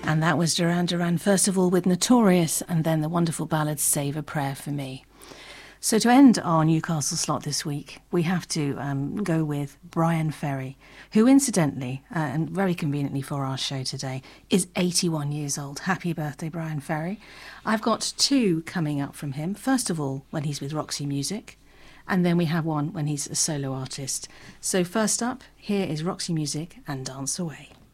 And that was Duran Duran, first of all with Notorious, and then the wonderful ballad Save a Prayer for Me. So to end our Newcastle slot this week, we have to go with Bryan Ferry, who incidentally, and very conveniently for our show today, is 81 years old. Happy birthday, Bryan Ferry. I've got two coming up from him. First of all, when he's with Roxy Music, and then we have one when he's a solo artist. So first up, here is Roxy Music and Dance Away.